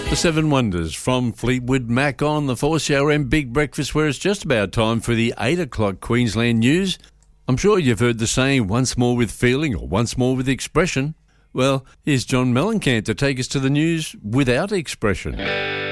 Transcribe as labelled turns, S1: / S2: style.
S1: The Seven Wonders from Fleetwood Mac on the 4CRM Big Breakfast, where it's just about time for the 8 o'clock Queensland news. I'm sure you've heard the saying, once more with feeling or once more with expression. Well, here's John Mellencamp to take us to the news without expression.